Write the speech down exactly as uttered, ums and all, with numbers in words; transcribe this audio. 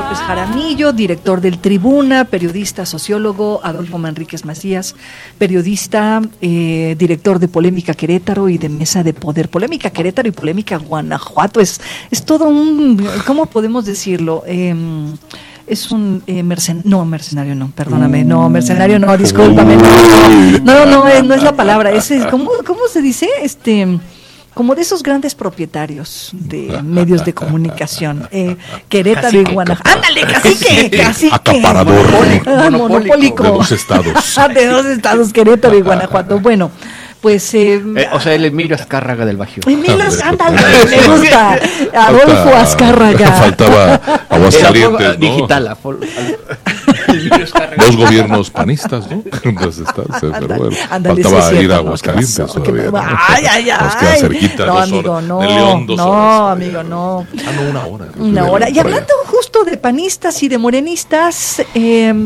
López Jaramillo, director del Tribuna, periodista, sociólogo, Adolfo Manríquez Macías, periodista, eh, director de Polémica Querétaro y de Mesa de Poder. Polémica Querétaro y Polémica Guanajuato, es, es todo un, ¿cómo podemos decirlo? Eh, Es un eh, mercenario, no, mercenario no, perdóname, no, mercenario no, discúlpame, no, no, no, no, no es la palabra, es, ¿cómo, cómo se dice? Este, como de esos grandes propietarios de medios de comunicación, eh, Querétaro cacique, y Guanajuato. Ándale, cacique, cacique. Acaparador. Monopólico. Ah, monopólico. De dos estados. De dos estados, Querétaro y Guanajuato. Bueno, pues... Eh, eh, o sea, el Emilio Azcárraga del Bajío. Emilio, ándale, me gusta. Adolfo Falta, Azcárraga. Faltaba Aguascalientes, ¿no? Digital, a, a, dos gobiernos panistas, ¿no? Entonces, está, pero bueno, andale, faltaba sí, ir a Aguascalientes no, todavía. ¿No? Ay, ay, ay. Nos queda cerquita, no, dos amigo, horas. No, de León, dos no, horas. amigo, no. Ah, no, una hora. Una hora. Y hablando justo de panistas y de morenistas, eh,